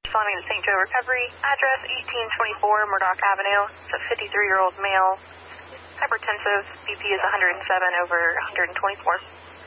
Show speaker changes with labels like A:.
A: Responding to St. Joe Recovery, address 1824 Murdoch Avenue. It's a 53-year-old male, hypertensive, BP is 107/124.